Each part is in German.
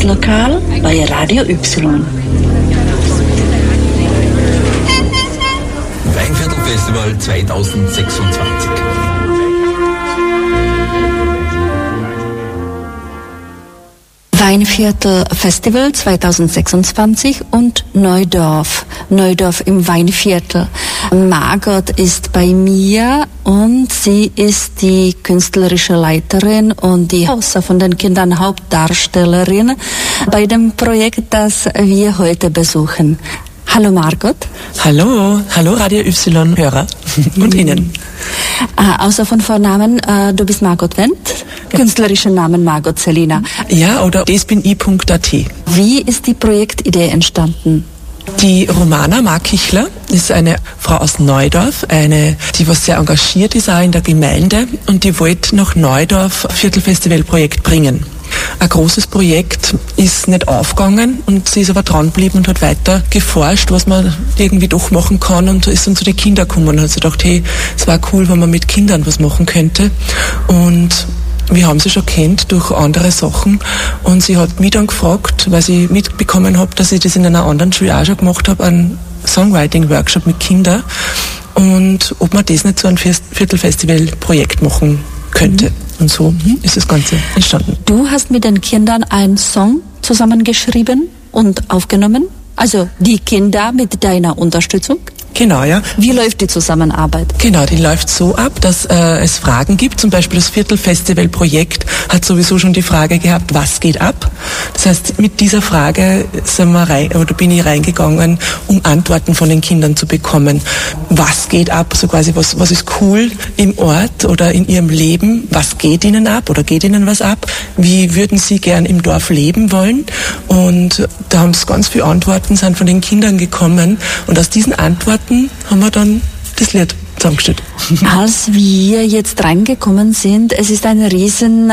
Tanzlokal bei Radio Y. Weinviertel-Festival 2026. Weinviertel-Festival 2026 und Neudorf. Neudorf im Weinviertel. Margot ist bei mir und sie ist die künstlerische Leiterin und die außer von den Kindern Hauptdarstellerin bei dem Projekt, das wir heute besuchen. Hallo Margot. Hallo Radio Y-Hörer und Ihnen. Außer von Vornamen, du bist Margot Wendt, künstlerischen Namen Margot Selina. Ja, oder das bin i.at. Wie ist die Projektidee entstanden? Die Romana Markichler ist eine Frau aus Neudorf, die was sehr engagiert ist auch in der Gemeinde und die wollte nach Neudorf Viertelfestivalprojekt bringen. Ein großes Projekt ist nicht aufgegangen und sie ist aber dran geblieben und hat weiter geforscht, was man irgendwie doch machen kann und ist dann zu den Kindern gekommen und hat sich gedacht, hey, es war cool, wenn man mit Kindern was machen könnte. Und wir haben sie schon kennt durch andere Sachen und sie hat mich dann gefragt, weil sie mitbekommen habe, dass ich das in einer anderen Schule auch schon gemacht habe, einen Songwriting-Workshop mit Kindern und ob man das nicht so ein Viertelfestival-Projekt machen könnte. Und so ist das Ganze entstanden. Du hast mit den Kindern einen Song zusammengeschrieben und aufgenommen? Also die Kinder mit deiner Unterstützung? Genau, ja. Wie läuft die Zusammenarbeit? Genau, die läuft so ab, dass es Fragen gibt. Zum Beispiel das Viertelfestival-Projekt hat sowieso schon die Frage gehabt, was geht ab? Das heißt, mit dieser Frage bin ich reingegangen, um Antworten von den Kindern zu bekommen. Was geht ab? So quasi, was ist cool im Ort oder in ihrem Leben? Was geht ihnen ab oder geht ihnen was ab? Wie würden sie gern im Dorf leben wollen? Und da haben es ganz viele Antworten sind von den Kindern gekommen. Und aus diesen Antworten haben wir dann das Lied zusammengestellt. Als wir jetzt reingekommen sind, es ist ein riesen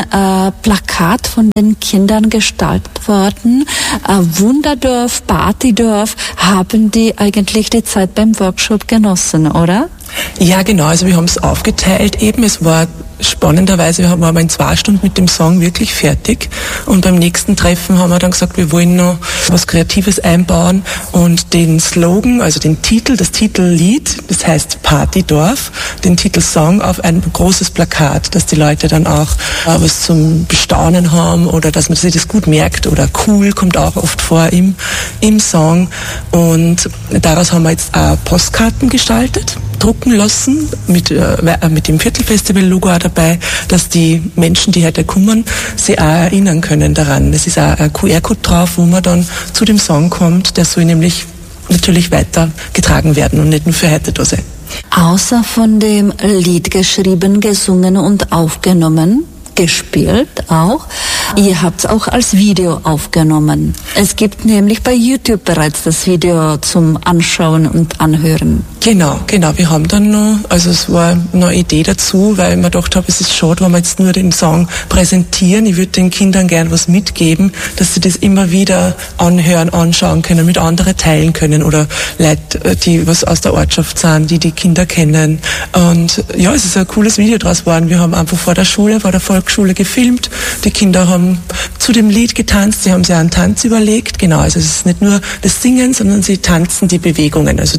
Plakat von den Kindern gestaltet worden. Wunderdorf, Partydorf, haben die eigentlich die Zeit beim Workshop genossen, oder? Ja, genau. Also wir haben es aufgeteilt eben. Es war spannenderweise, wir waren in 2 Stunden mit dem Song wirklich fertig und beim nächsten Treffen haben wir dann gesagt, wir wollen noch was Kreatives einbauen und den Slogan, also den Titel, das Titellied, das heißt Partydorf, den Titelsong auf ein großes Plakat, dass die Leute dann auch was zum Bestaunen haben oder dass man sich das gut merkt oder cool kommt auch oft vor im Song und daraus haben wir jetzt auch Postkarten gestaltet, drucken lassen mit dem Viertelfestival-Logo auch dabei, dass die Menschen, die heute kommen, sich auch erinnern können daran. Es ist auch ein QR-Code drauf, wo man dann zu dem Song kommt, der soll nämlich natürlich weitergetragen werden und nicht nur für heute da sein. Außer von dem Lied geschrieben, gesungen und aufgenommen, gespielt auch. Ihr habt es auch als Video aufgenommen. Es gibt nämlich bei YouTube bereits das Video zum Anschauen und Anhören. Genau. Wir haben dann noch, also es war noch eine Idee dazu, weil ich mir gedacht habe, es ist schade, wenn wir jetzt nur den Song präsentieren. Ich würde den Kindern gern was mitgeben, dass sie das immer wieder anhören, anschauen können, mit anderen teilen können oder Leute, die was aus der Ortschaft sind, die Kinder kennen. Und ja, es ist ein cooles Video draus geworden. Wir haben einfach vor der Volksschule gefilmt. Die Kinder haben zu dem Lied getanzt, sie haben sich einen Tanz überlegt. Genau, also es ist nicht nur das Singen, sondern sie tanzen die Bewegungen, also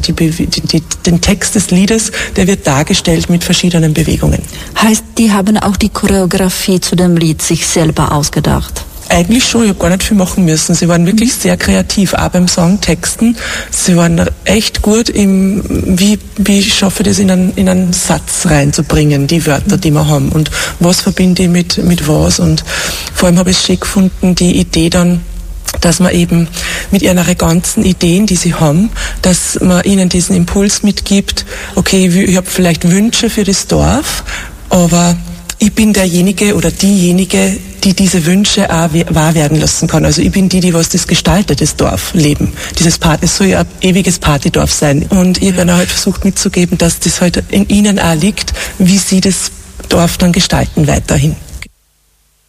den Text des Liedes, der wird dargestellt mit verschiedenen Bewegungen. Heißt, die haben auch die Choreografie zu dem Lied sich selber ausgedacht? Eigentlich schon, ich habe gar nicht viel machen müssen. Sie waren wirklich sehr kreativ, auch beim Songtexten. Sie waren echt gut wie schaffe ich das in einen Satz reinzubringen, die Wörter, die wir haben. Und was verbinde ich mit was. Und vor allem habe ich es schön gefunden, die Idee dann, dass man eben mit ihrer ganzen Ideen, die sie haben, dass man ihnen diesen Impuls mitgibt, okay, ich habe vielleicht Wünsche für das Dorf, aber ich bin derjenige oder diejenige, die diese Wünsche auch wahr werden lassen kann. Also ich bin die was das gestaltet, das Dorfleben. Es soll ja ein ewiges Partydorf sein. Und ich habe halt versucht mitzugeben, dass das halt in ihnen auch liegt, wie sie das Dorf dann gestalten weiterhin.